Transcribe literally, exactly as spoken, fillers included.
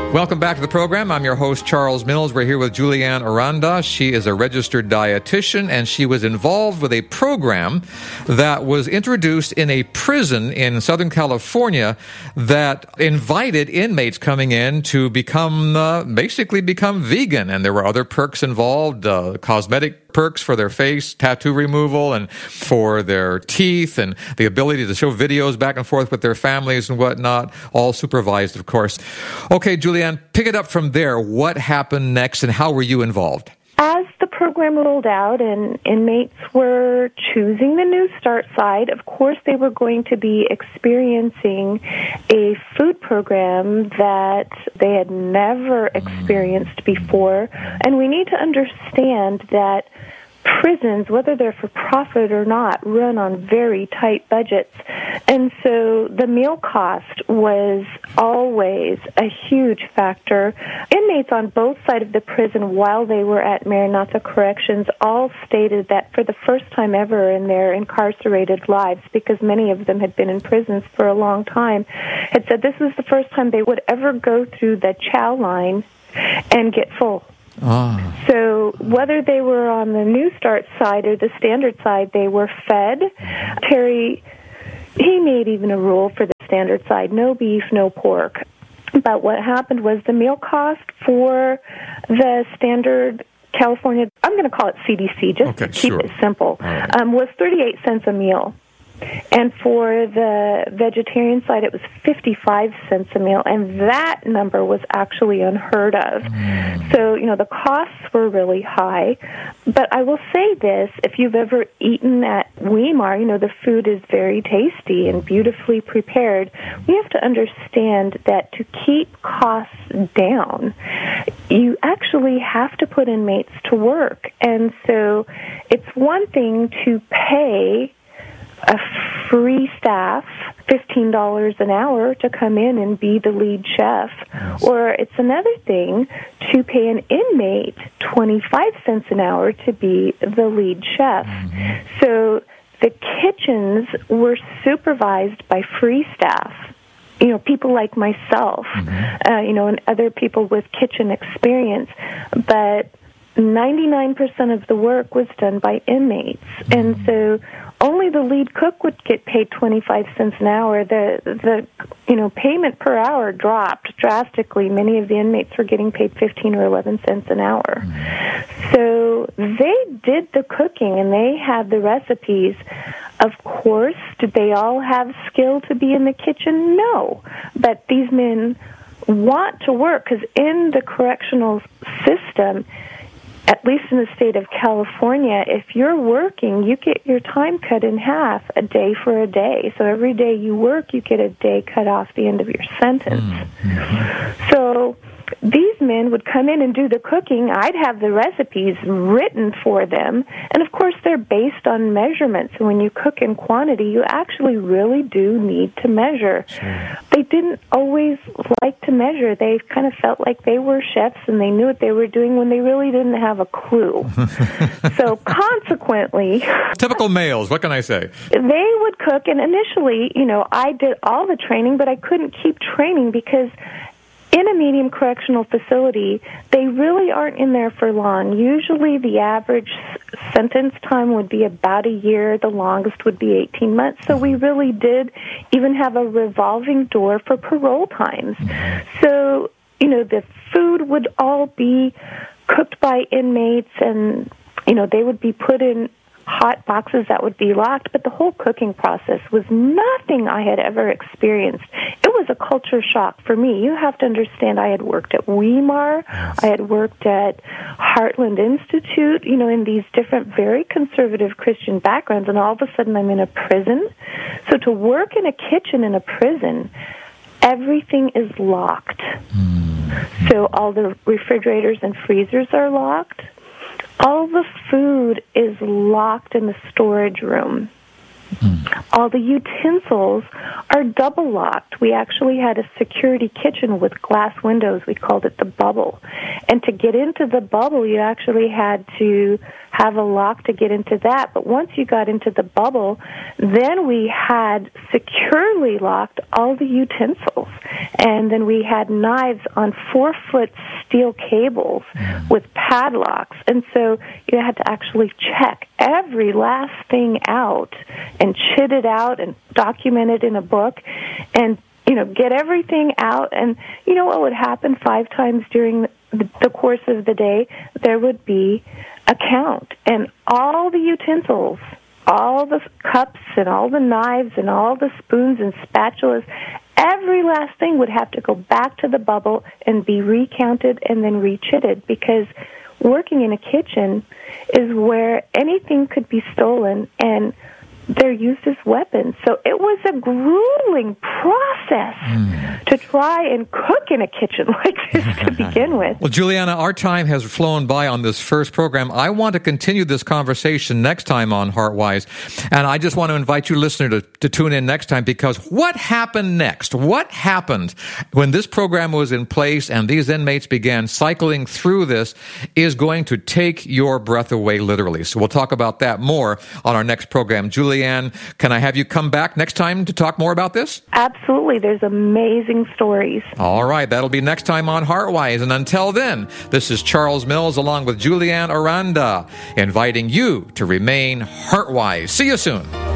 Welcome back to the program. I'm your host, Charles Mills. We're here with Julianne Aranda. She is a registered dietitian, and she was involved with a program that was introduced in a prison in Southern California that invited inmates coming in to become, uh, basically become vegan. And there were other perks involved, uh, cosmetic perks for their face, tattoo removal, and for their teeth, and the ability to show videos back and forth with their families and whatnot, all supervised, of course. Okay, Julianne, pick it up from there. What happened next, and how were you involved? As the program rolled out and inmates were choosing the New Start side, of course they were going to be experiencing a food program that they had never experienced before. And we need to understand that prisons, whether they're for profit or not, run on very tight budgets. And so the meal cost was always a huge factor. Inmates on both sides of the prison while they were at Maranatha Corrections all stated that for the first time ever in their incarcerated lives, because many of them had been in prisons for a long time, had said this was the first time they would ever go through the chow line and get full. Ah. So whether they were on the New Start side or the Standard side, they were fed. Terry, he made even a rule for the Standard side, no beef, no pork. But what happened was the meal cost for the Standard California, I'm going to call it C D C, just okay, to keep sure. it simple, right. um, was thirty-eight cents a meal. And for the vegetarian side, it was fifty-five cents a meal, and that number was actually unheard of. Mm. So, you know, the costs were really high. But I will say this, if you've ever eaten at Weimar, you know, the food is very tasty and beautifully prepared. We have to understand that to keep costs down, you actually have to put inmates to work. And so it's one thing to pay a free staff fifteen dollars an hour to come in and be the lead chef. Yes. Or it's another thing to pay an inmate twenty-five cents an hour to be the lead chef. Mm-hmm. So the kitchens were supervised by free staff. You know, people like myself, mm-hmm. uh, you know, and other people with kitchen experience. But ninety-nine percent of the work was done by inmates. Mm-hmm. And so only the lead cook would get paid twenty-five cents an hour. The, the you know, payment per hour dropped drastically. Many of the inmates were getting paid fifteen or eleven cents an hour. Mm-hmm. So they did the cooking, and they had the recipes. Of course, did they all have skill to be in the kitchen? No. But these men want to work, because in the correctional system, at least in the state of California, if you're working, you get your time cut in half, a day for a day. So every day you work, you get a day cut off the end of your sentence. Mm-hmm. So these men would come in and do the cooking. I'd have the recipes written for them. And, of course, they're based on measurements. And when you cook in quantity, you actually really do need to measure. Sure. They didn't always like to measure. They kind of felt like they were chefs and they knew what they were doing when they really didn't have a clue. So, consequently... Typical males, what can I say? They would cook, and initially, you know, I did all the training, but I couldn't keep training because... in a medium correctional facility, they really aren't in there for long. Usually the average sentence time would be about a year. The longest would be eighteen months. So we really did even have a revolving door for parole times. So, you know, the food would all be cooked by inmates, and, you know, they would be put in hot boxes that would be locked, but the whole cooking process was nothing I had ever experienced. It was a culture shock for me. You have to understand, I had worked at Weimar, I had worked at Heartland Institute, you know, in these different very conservative Christian backgrounds, and all of a sudden I'm in a prison. So to work in a kitchen in a prison, everything is locked. Mm-hmm. So all the refrigerators and freezers are locked. All the food is locked in the storage room. Mm. All the utensils are double locked. We actually had a security kitchen with glass windows. We called it the bubble. And to get into the bubble, you actually had to have a lock to get into that. But once you got into the bubble, then we had securely locked all the utensils. And then we had knives on four-foot steel cables mm. with padlocks. And so you had to actually check every last thing out and chit it out and document it in a book and, you know, get everything out. And you know what would happen five times during the, the course of the day? There would be a count. And all the utensils, all the cups and all the knives and all the spoons and spatulas, every last thing would have to go back to the bubble and be recounted and then rechitted, because working in a kitchen is where anything could be stolen and they're used as weapons. So it was a grueling process mm. to try and cook in a kitchen like this to begin with. Well, Juliana, our time has flown by on this first program. I want to continue this conversation next time on Heartwise, and I just want to invite you, listener, to, to tune in next time, because what happened next? What happened when this program was in place and these inmates began cycling through this is going to take your breath away, literally. So we'll talk about that more on our next program. Juliana, can I have you come back next time to talk more about this? Absolutely. There's amazing stories. All right. That'll be next time on Heartwise. And until then, this is Charles Mills along with Julianne Aranda, inviting you to remain Heartwise. See you soon.